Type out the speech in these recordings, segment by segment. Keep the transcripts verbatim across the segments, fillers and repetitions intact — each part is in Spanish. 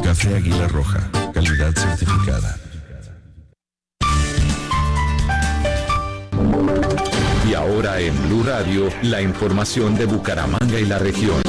Café Águila Roja, calidad certificada. Y ahora en Blue Radio, la información de Bucaramanga y la región.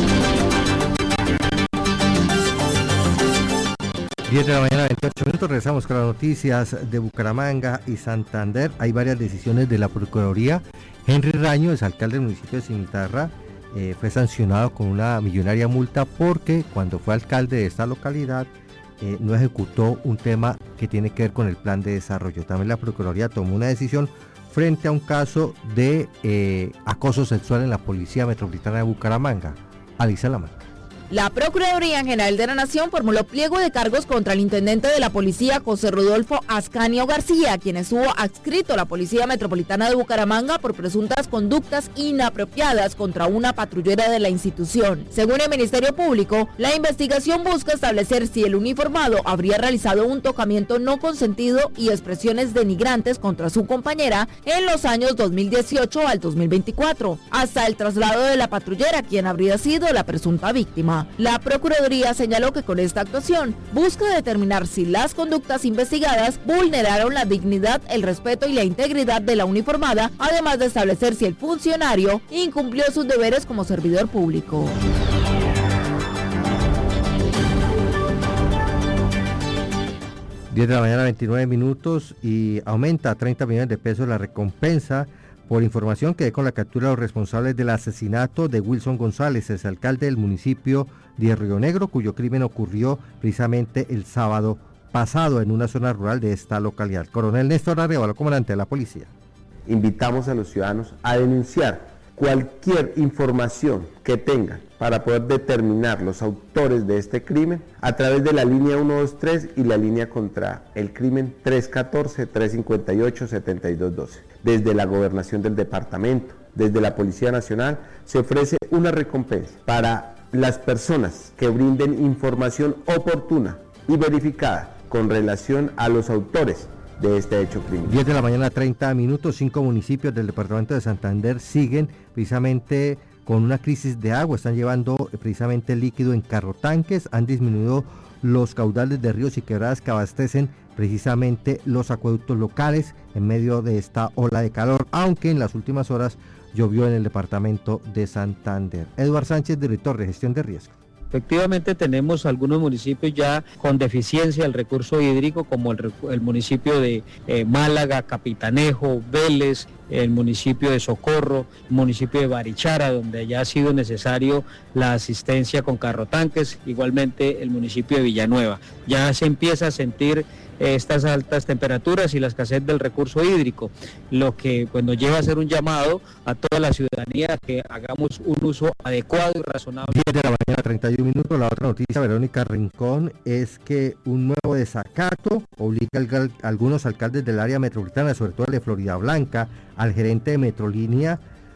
diez de la mañana, veintiocho minutos, regresamos con las noticias de Bucaramanga y Santander. Hay varias decisiones de la Procuraduría. Henry Raño, es alcalde del municipio de Cimitarra, eh, fue sancionado con una millonaria multa porque cuando fue alcalde de esta localidad eh, no ejecutó un tema que tiene que ver con el plan de desarrollo. También la Procuraduría tomó una decisión frente a un caso de eh, acoso sexual en la Policía Metropolitana de Bucaramanga. Alisa Lama. La Procuraduría General de la Nación formuló pliego de cargos contra el intendente de la policía, José Rodolfo Ascanio García, quien estuvo adscrito a la Policía Metropolitana de Bucaramanga por presuntas conductas inapropiadas contra una patrullera de la institución. Según el Ministerio Público, la investigación busca establecer si el uniformado habría realizado un tocamiento no consentido y expresiones denigrantes contra su compañera en los años dos mil dieciocho al dos mil veinticuatro, hasta el traslado de la patrullera, quien habría sido la presunta víctima. La Procuraduría señaló que con esta actuación busca determinar si las conductas investigadas vulneraron la dignidad, el respeto y la integridad de la uniformada, además de establecer si el funcionario incumplió sus deberes como servidor público. diez de la mañana, veintinueve minutos, y aumenta a treinta millones de pesos la recompensa por información que dé con la captura de los responsables del asesinato de Wilson González, exalcalde del municipio de Río Negro, cuyo crimen ocurrió precisamente el sábado pasado en una zona rural de esta localidad. Coronel Néstor Arevalo, comandante de la policía. Invitamos a los ciudadanos a denunciar cualquier información que tengan para poder determinar los autores de este crimen a través de la línea ciento veintitrés y la línea contra el crimen tres uno cuatro, tres cinco ocho, siete dos uno dos. Desde la gobernación del departamento, desde la Policía Nacional, se ofrece una recompensa para las personas que brinden información oportuna y verificada con relación a los autores de este hecho criminal. diez de la mañana, treinta minutos, cinco municipios del departamento de Santander siguen precisamente con una crisis de agua, están llevando precisamente líquido en carrotanques, han disminuido los caudales de ríos y quebradas que abastecen precisamente los acueductos locales en medio de esta ola de calor, aunque en las últimas horas llovió en el departamento de Santander. Eduardo Sánchez, director de gestión de riesgo. Efectivamente tenemos algunos municipios ya con deficiencia del recurso hídrico, como el, el municipio de eh, Málaga, Capitanejo, Vélez, el municipio de Socorro, el municipio de Barichara, donde ya ha sido necesario la asistencia con carrotanques, igualmente el municipio de Villanueva. Ya se empieza a sentir estas altas temperaturas y la escasez del recurso hídrico, lo que pues, nos lleva a hacer un llamado a toda la ciudadanía que hagamos un uso adecuado y razonable. diez de la mañana, treinta y un minutos. La otra noticia, Verónica Rincón, es que un nuevo desacato obliga a algunos alcaldes del área metropolitana, sobre todo el de Florida Blanca, al gerente de Metrolínea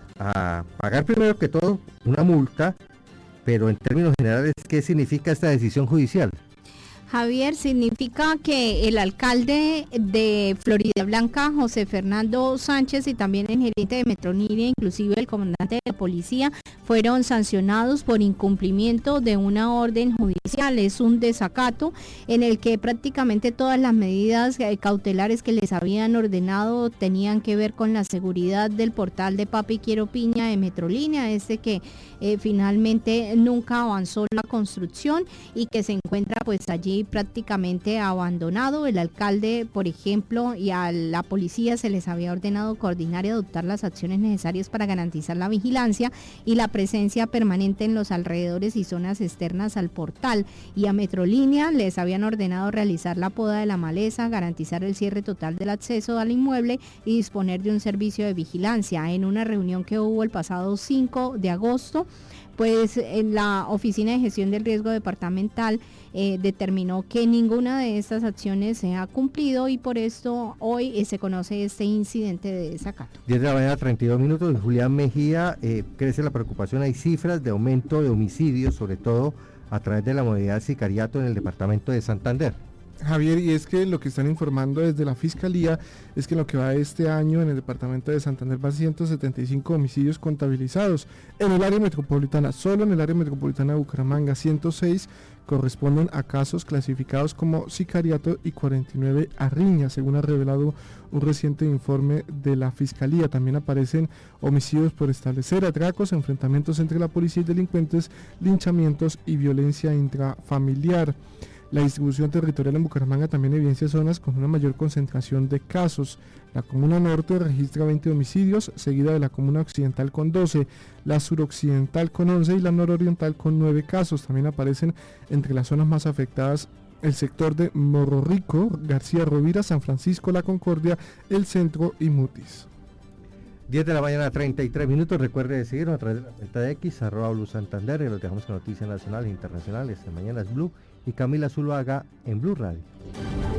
a pagar primero que todo una multa, pero en términos generales, ¿qué significa esta decisión judicial? Javier, significa que el alcalde de Florida Blanca, José Fernando Sánchez, y también el gerente de Metrolínea, inclusive el comandante de la policía, fueron sancionados por incumplimiento de una orden judicial. Es un desacato en el que prácticamente todas las medidas cautelares que les habían ordenado tenían que ver con la seguridad del portal de Papi Quiero Piña de Metrolínea, este que eh, finalmente nunca avanzó la construcción y que se encuentra pues allí prácticamente abandonado. El alcalde, por ejemplo, y a la policía se les había ordenado coordinar y adoptar las acciones necesarias para garantizar la vigilancia y la presencia permanente en los alrededores y zonas externas al portal, y a Metrolínea les habían ordenado realizar la poda de la maleza, garantizar el cierre total del acceso al inmueble y disponer de un servicio de vigilancia. En una reunión que hubo el pasado cinco de agosto, pues en la Oficina de Gestión del Riesgo Departamental eh, determinó que ninguna de estas acciones se ha cumplido y por esto hoy eh, se conoce este incidente de desacato. diez de la mañana, treinta y dos minutos. Julián Mejía, eh, crece la preocupación, hay cifras de aumento de homicidios, sobre todo a través de la modalidad sicariato en el departamento de Santander. Javier, y es que lo que están informando desde la Fiscalía es que en lo que va de este año en el departamento de Santander van ciento setenta y cinco homicidios contabilizados. En el área metropolitana, solo en el área metropolitana de Bucaramanga, ciento seis corresponden a casos clasificados como sicariato y cuarenta y nueve a riña, según ha revelado un reciente informe de la Fiscalía. También aparecen homicidios por establecer, atracos, enfrentamientos entre la policía y delincuentes, linchamientos y violencia intrafamiliar. La distribución territorial en Bucaramanga también evidencia zonas con una mayor concentración de casos. La comuna norte registra veinte homicidios, seguida de la comuna occidental con doce, la suroccidental con once y la nororiental con nueve casos. También aparecen entre las zonas más afectadas el sector de Morro Rico, García Rovira, San Francisco, La Concordia, El Centro y Mutis. diez de la mañana, treinta y tres minutos. Recuerde de seguirnos a través de la cuenta de X, arroba Blue Santander, y los dejamos con noticias nacionales e internacionales. De mañana es Blue y Camila Zuluaga en Blue Radio.